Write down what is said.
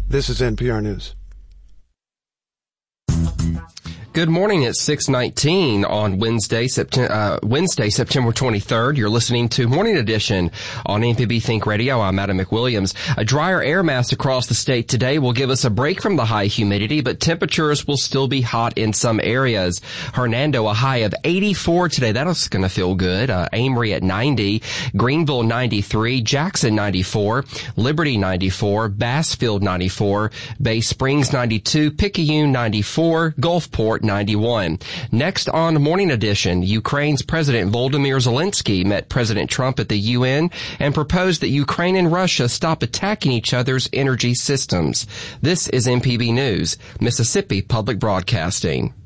This is NPR News. Good morning. It's 6:19 on Wednesday, September 23rd. You're listening to Morning Edition on MPB Think Radio. I'm Adam McWilliams. A drier air mass across the state today will give us a break from the high humidity, but temperatures will still be hot in some areas. Hernando, a high of 84 today. That's going to feel good. Amory at 90, Greenville 93, Jackson 94, Liberty 94, Bassfield 94, Bay Springs 92, Picayune 94, Gulfport 91. Next on Morning Edition, Ukraine's President Volodymyr Zelensky met President Trump at the UN and proposed that Ukraine and Russia stop attacking each other's energy systems. This is MPB News, Mississippi Public Broadcasting.